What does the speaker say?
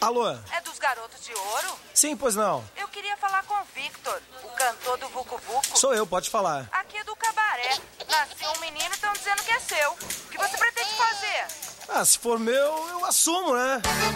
Alô? É dos Garotos de Ouro? Sim, pois não. Eu queria falar com o Victor, o cantor do Vucu Vucu. Sou eu, pode falar. Aqui é do Cabaré. Nasceu um menino e estão dizendo que é seu. O que você pretende fazer? Se for meu, eu assumo, né?